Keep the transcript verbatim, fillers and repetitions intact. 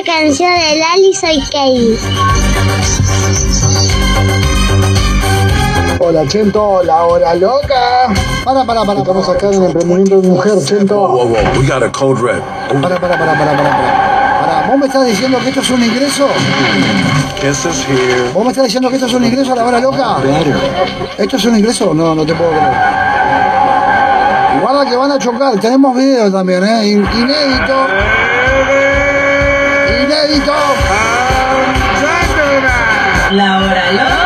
canción de Lali, soy Katie. Hola, Chento, la hora loca. Para, para, para, estamos acá en el emprendimiento de mujer, Chento. Whoa, whoa, whoa, we got a code red. Para, para, para, para, para, para. Para, ¿vos me estás diciendo que esto es un ingreso? Kisses here. ¿Vos me estás diciendo que esto es un ingreso a la hora loca? ¿Esto es un ingreso? No, no te puedo creer. Guarda que van a chocar, tenemos video también, ¿eh? Inédito. Inédito. La hora loca.